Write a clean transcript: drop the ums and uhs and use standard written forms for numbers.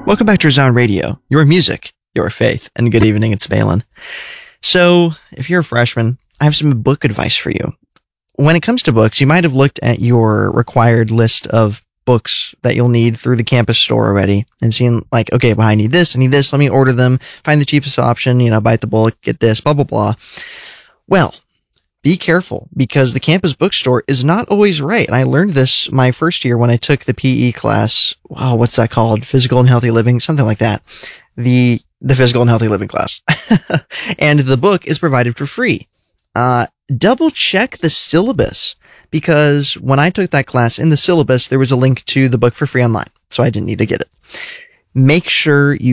Welcome back to Resound Radio, your music, your faith, and good evening, it's Valen. So, if you're a freshman, I have some book advice for you. When it comes to books, you might have looked at your required list of books that you'll need through the campus store already and seen like, okay, well, I need this, let me order them, find the cheapest option, bite the bullet, get this, blah, blah, blah. Well, be careful because the campus bookstore is not always right. And I learned this my first year when I took the PE class. Wow, what's that called? Physical and Healthy Living, something like that. The Physical and Healthy Living class. And the book is provided for free. Double check the syllabus because when I took that class in the syllabus, there was a link to the book for free online. So I didn't need to get it. Make sure you